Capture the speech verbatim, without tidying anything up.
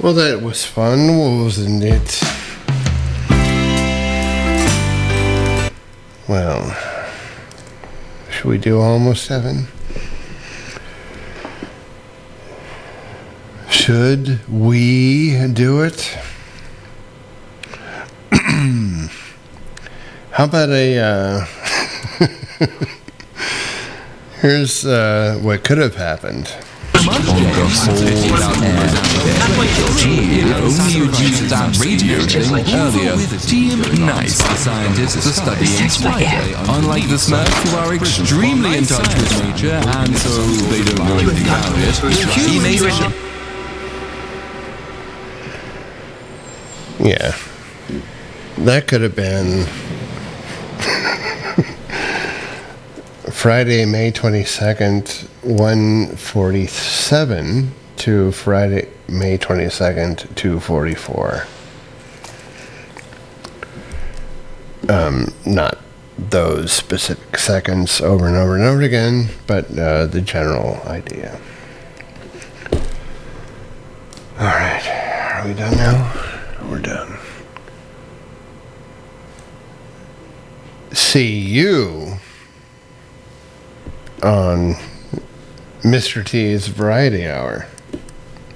Well, that was fun, wasn't it? Well, should we do almost seven? Should we do it? How about a, uh, here's uh, what could have happened. If only you'd used that radio thing earlier. Team Nice, the scientists are studying Spider. Unlike the Smurfs, who are extremely in touch with nature, and so they don't know anything about it, he made it. Yeah. That could have been Friday, May twenty-second, one forty-seven to Friday, May twenty-second, two forty-four. Um, not those specific seconds over and over and over again, but uh, the general idea. All right, are we done now? We're done. See you on Mister T's Variety Hour.